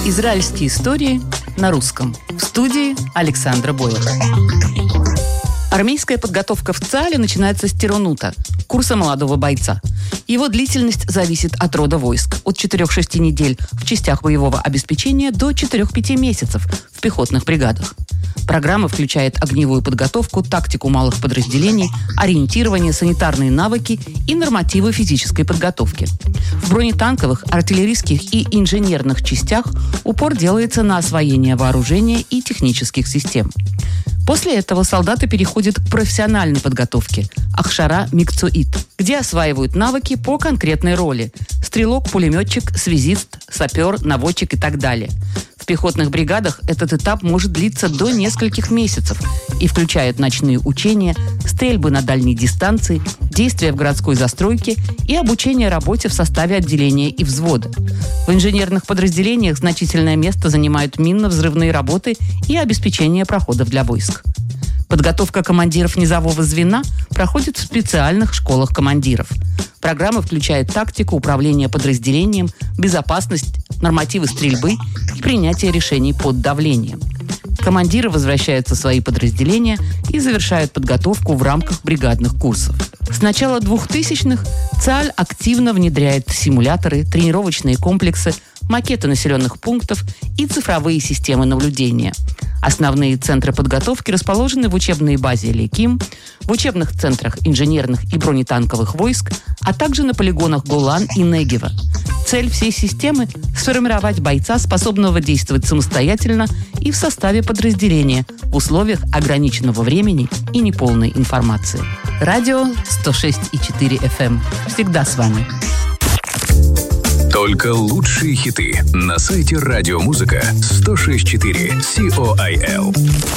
Израильские истории на русском. В студии Александра Бойер. Армейская подготовка в ЦАЛе начинается с тиронута, курса молодого бойца. Его длительность зависит от рода войск. От 4-6 недель в частях боевого обеспечения до 4-5 месяцев в пехотных бригадах. Программа включает огневую подготовку, тактику малых подразделений, ориентирование, санитарные навыки и нормативы физической подготовки. В бронетанковых, артиллерийских и инженерных частях упор делается на освоение вооружения и технических систем. После этого солдаты переходят к профессиональной подготовке – ахшара микцуит, где осваивают навыки по конкретной роли – стрелок, пулеметчик, связист, сапер, наводчик и так далее. В пехотных бригадах этот этап может длиться до нескольких месяцев и включает ночные учения, стрельбы на дальней дистанции, действия в городской застройке и обучение работе в составе отделения и взвода. В инженерных подразделениях значительное место занимают минно-взрывные работы и обеспечение проходов для войск. Подготовка командиров низового звена проходит в специальных школах командиров. Программа включает тактику, управление подразделением, безопасность, нормативы стрельбы и принятие решений под давлением. Командиры возвращаются в свои подразделения и завершают подготовку в рамках бригадных курсов. С начала 2000-х ЦАЛь активно внедряет симуляторы, тренировочные комплексы, макеты населенных пунктов и цифровые системы наблюдения. Основные центры подготовки расположены в учебной базе Леким, в учебных центрах инженерных и бронетанковых войск, а также на полигонах Голан и Негева. Цель всей системы – сформировать бойца, способного действовать самостоятельно и в составе подразделения в условиях ограниченного времени и неполной информации. Радио 106,4 FM. Всегда с вами. Только лучшие хиты на сайте радиомузыка 106.4 COIL.